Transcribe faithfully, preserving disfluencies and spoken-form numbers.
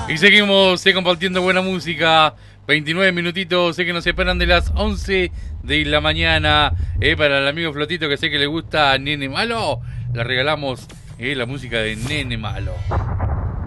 Y seguimos eh, compartiendo buena música. veintinueve minutitos, sé que nos esperan de las once de la mañana. Eh, para el amigo Flotito, que sé que le gusta Nene Malo, le regalamos eh, la música de Nene Malo.